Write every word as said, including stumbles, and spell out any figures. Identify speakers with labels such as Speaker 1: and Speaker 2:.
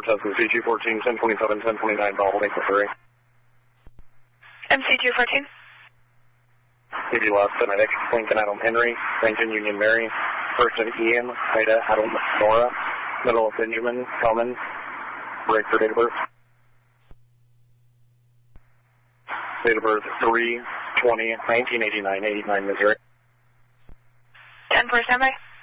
Speaker 1: Cessna C two fourteen, ten twenty-seven, ten twenty-nine, Bravo, Lake Missouri.
Speaker 2: M C two fourteen.
Speaker 1: Give you last Phonetic, Lincoln Adam Henry, Lincoln Union Mary, first of Ian, Ida Adam Nora, middle of Benjamin, Common, break for date of birth. Date of birth three twenty, nineteen eighty-nine, eighty-nine, Missouri.
Speaker 2: ten four, standby.